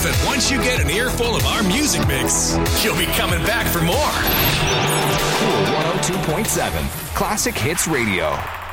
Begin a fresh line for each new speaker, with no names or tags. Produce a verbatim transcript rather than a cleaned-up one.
that once you get an earful of our music mix, you'll be coming back for more.
Cool one oh two point seven, Classic Hits Radio.